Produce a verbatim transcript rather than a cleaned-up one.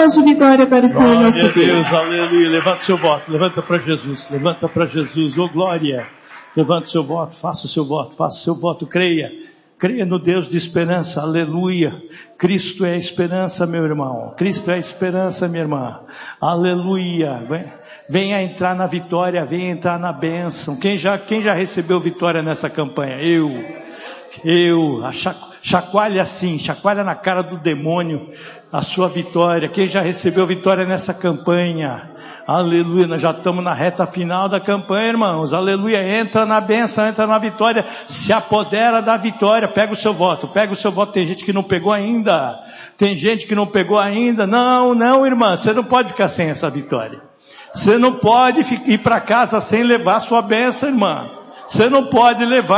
palavras de vitória para o Senhor nosso Deus. Deus, aleluia. Levanta seu voto, levanta para Jesus, levanta para Jesus, ô glória. Levanta seu voto, faça o seu voto, faça o seu voto, creia. Creia no Deus de esperança, aleluia. Cristo é a esperança, meu irmão. Cristo é a esperança, minha irmã. Aleluia. Venha entrar na vitória, venha entrar na bênção. Quem já, quem já recebeu vitória nessa campanha? Eu. Eu. Chacoalha assim, chacoalha na cara do demônio a sua vitória. Quem já recebeu vitória nessa campanha? Aleluia, nós já estamos na reta final da campanha, irmãos. Aleluia, entra na bênção, entra na vitória, se apodera da vitória. Pega o seu voto, pega o seu voto. Tem gente que não pegou ainda, tem gente que não pegou ainda. Não, não, irmã, você não pode ficar sem essa vitória. Você não pode ir para casa sem levar sua bênção, irmã. Você não pode levar